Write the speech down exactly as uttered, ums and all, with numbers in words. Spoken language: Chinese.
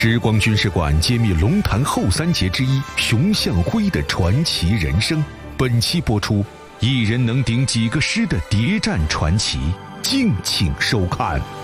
时光军事馆揭秘龙潭后三杰之一熊向晖的传奇人生。本期播出，一人能顶几个师的谍战传奇，敬请收看。